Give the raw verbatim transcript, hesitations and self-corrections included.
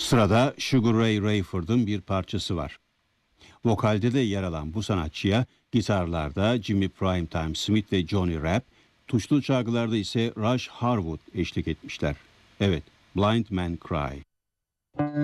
Sırada Sugar Ray Rayford'un bir parçası var. Vokalde de yer alan bu sanatçıya gitarlarda Jimmy Primetime Smith ve Johnny Rapp, tuşlu çalgılarda ise Rush Harwood eşlik etmişler. Evet, Blind Man Cry.